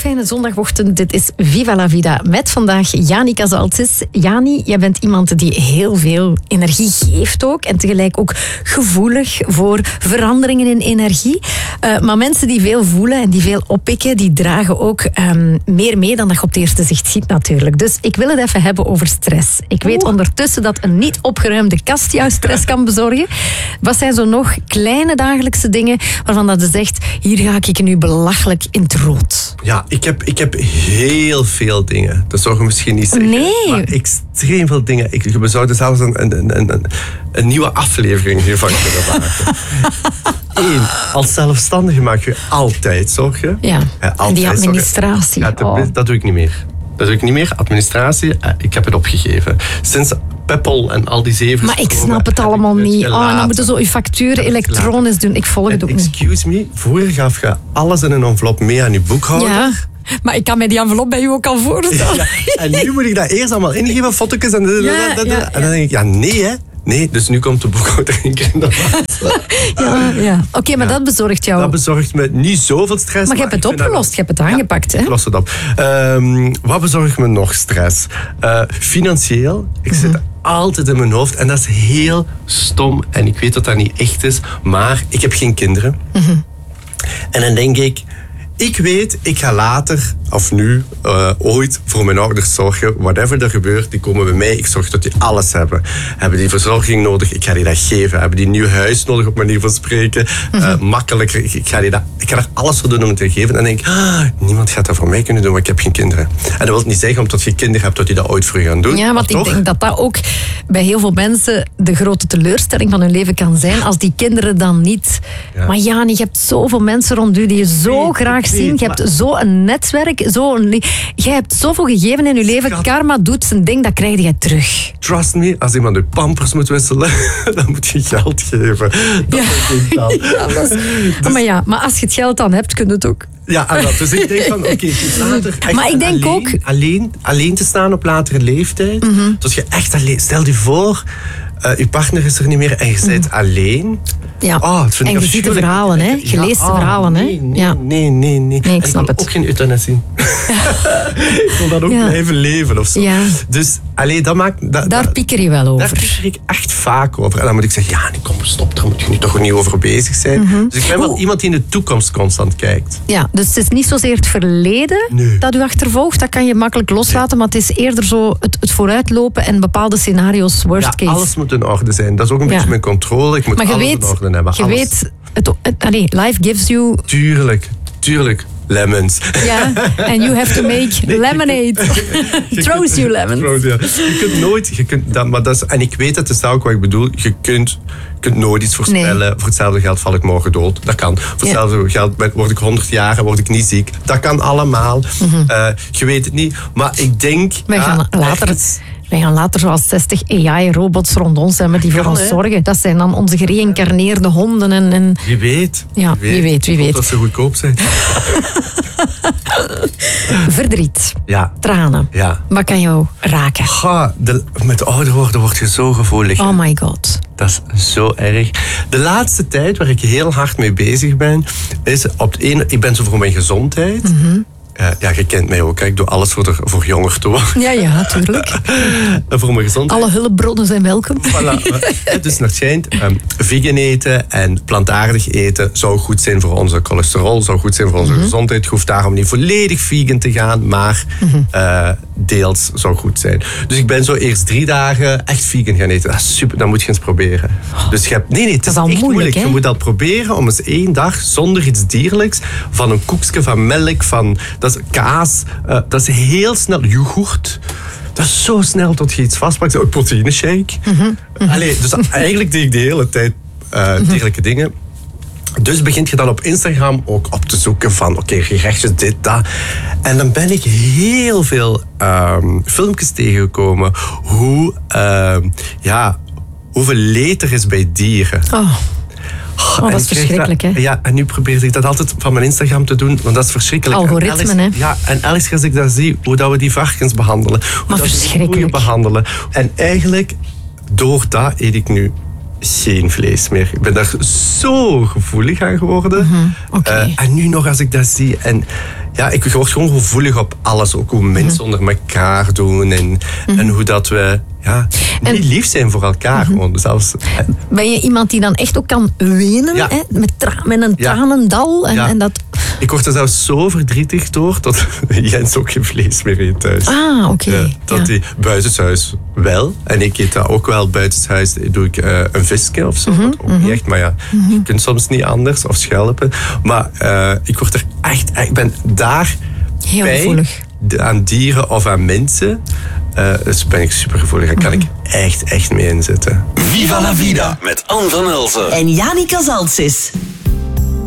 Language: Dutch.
fijne zondagochtend. Dit is Viva la Vida met vandaag Jani Casaltis. Jani, jij bent iemand die heel veel energie geeft ook. En tegelijk ook gevoelig voor veranderingen in energie. Maar mensen die veel voelen en die veel oppikken, die dragen ook meer mee dan dat je op het eerste zicht ziet natuurlijk. Dus ik wil het even hebben over stress. Ik weet ondertussen dat een niet opgeruimde kast jouw stress kan bezorgen. Wat zijn zo nog kleine dagelijkse dingen waarvan dat je zegt, hier ga ik nu belachelijk in het rood? Ja, ik heb heel veel dingen. Dat zou je misschien niet zeggen. Nee. Maar extreem veel dingen. We zouden zelfs een nieuwe aflevering hiervan kunnen maken. Eén, als zelfstandige maak je altijd zorgen. Ja, en die administratie. Ja, dat doe ik niet meer. Dat doe ik niet meer. Administratie, ik heb het opgegeven. Sinds Peppol en al die zeven. Maar ik snap het allemaal niet. Dan moeten zo je facturen elektronisch doen. Ik volg het ook niet. Excuse me, vroeger gaf je alles in een envelop mee aan je boekhouder. Ja, maar ik kan mij die envelop bij u ook al voorstellen. Ja, en nu moet ik dat eerst allemaal ingeven, foto's en en dan denk ik, ja nee hè. Nee, dus nu komt de boekhouder in keer. Ja. Oké, maar dat bezorgt jou. Dat bezorgt me niet zoveel stress. Maar je hebt het opgelost, je hebt het aangepakt. Ja, ik los het op. Wat bezorgt me nog stress? Financieel. Ik zit altijd in mijn hoofd en dat is heel stom. En ik weet dat dat niet echt is, maar ik heb geen kinderen. En dan denk ik weet, ik ga later, of nu, ooit voor mijn ouders zorgen. Whatever er gebeurt, die komen bij mij. Ik zorg dat die alles hebben. Hebben die verzorging nodig? Ik ga die dat geven. Hebben die een nieuw huis nodig, op manier van spreken? Makkelijker. Ik ga er alles voor doen om het te geven. En dan denk ik, niemand gaat dat voor mij kunnen doen, want ik heb geen kinderen. En dat wil niet zeggen, omdat je kinderen hebt, dat die dat ooit voor je gaan doen. Ja, want ik denk dat dat ook bij heel veel mensen de grote teleurstelling van hun leven kan zijn, als die kinderen dan niet... Ja. Maar Jani, je hebt zoveel mensen rond u die je zo graag zien. Je hebt zo'n netwerk. Jij hebt zoveel gegeven in je leven. Schat. Karma doet zijn ding, dat krijg je terug. Trust me, als iemand je pampers moet wisselen, dan moet je geld geven. Dat is dan. Maar als je het geld dan hebt, kun je het ook. Ja, en dat. Dus ik denk van, later... Maar ik denk ook... Alleen te staan op latere leeftijd. Dus je echt alleen... Stel je voor, je partner is er niet meer en je bent alleen... Ja, en je ziet de verhalen, hè? Je leest de verhalen, hè? Nee, ik snap het. Ook geen euthanasie. Ik wil dat ook blijven leven of zo. Ja. Dus, dat maakt... Daar pieker je wel over. Daar pieker ik echt vaak over. En dan moet ik zeggen, kom, stop, daar moet je nu toch niet over bezig zijn. Dus ik ben wel iemand die in de toekomst constant kijkt. Ja, dus het is niet zozeer het verleden dat u achtervolgt. Dat kan je makkelijk loslaten, maar het is eerder zo het vooruitlopen en bepaalde scenario's, worst case. Alles moet in orde zijn. Dat is ook een beetje mijn controle. Ik moet alles in orde hebben. Je weet, life gives you... Tuurlijk. Lemons. Ja, and you have to make lemonade. Throws you lemons. Je kunt maar dat is, en ik weet, dat is ook wat ik bedoel, je kunt nooit iets voorspellen. Nee. Voor hetzelfde geld val ik morgen dood. Dat kan. Voor hetzelfde geld word ik 100 jaar en word ik niet ziek. Dat kan allemaal. Je weet het niet. Maar ik denk... Wij gaan later zoals 60 AI-robots rond ons hebben die voor ons zorgen. Dat zijn dan onze gereïncarneerde honden. En... Wie weet. Ja, wie weet. Dat ze goedkoop zijn. Verdriet. Ja. Tranen. Ja. Wat kan jou raken? Met ouder worden word je zo gevoelig. Oh my god. Dat is zo erg. De laatste tijd waar ik heel hard mee bezig ben, is ik ben zo voor mijn gezondheid. Je kent mij ook. Ik doe alles voor jonger te worden. Ja, tuurlijk. Voor mijn gezondheid. Alle hulpbronnen zijn welkom. Voilà. Dus naar het schijnt, vegan eten en plantaardig eten zou goed zijn voor onze cholesterol, zou goed zijn voor onze gezondheid. Je hoeft daarom niet volledig vegan te gaan, maar deels zou goed zijn. Dus ik ben zo eerst 3 dagen echt vegan gaan eten. Dat is super, dat moet je eens proberen. Dus het is echt moeilijk. Je moet dat proberen om eens 1 dag zonder iets dierlijks, van een koekje, van melk, van... Dat is kaas, dat is heel snel. Yoghurt, dat is zo snel tot je iets vastpakt. Ook proteïne shake. Dus eigenlijk deed ik de hele tijd dierlijke dingen. Dus begint je dan op Instagram ook op te zoeken van gerechtjes, dit, dat. En dan ben ik heel veel filmpjes tegengekomen hoeveel leed er is bij dieren. Dat is verschrikkelijk, hè? Ja, en nu probeer ik dat altijd van mijn Instagram te doen, want dat is verschrikkelijk. Algoritmen, hè? Ja, en elke als ik dat zie, hoe dat we die varkens behandelen. Hoe dat we die koeien behandelen. En eigenlijk, door dat eet ik nu geen vlees meer. Ik ben daar zo gevoelig aan geworden. En nu nog als ik dat zie... En ik word gewoon gevoelig op alles. Ook hoe mensen onder elkaar doen. En hoe dat we niet lief zijn voor elkaar. Gewoon. Zelfs, ben je iemand die dan echt ook kan wenen? Ja. Hè? Met een tranendal? En dat... Ik word er zelfs zo verdrietig door dat Jens ook geen vlees meer eet thuis. Ah, oké. Dat hij buitenshuis wel. En ik eet dat ook wel. Buitenshuis doe ik een visje of zo. Dat ook niet echt. Maar je kunt soms niet anders. Of schelpen. Maar ik word er echt... Ik ben daar heel gevoelig aan dieren of aan mensen. Dus ben ik super gevoelig. Daar kan ik echt mee inzetten. Viva la Vida met Anne van Elsen en Yanni Cazaltsis.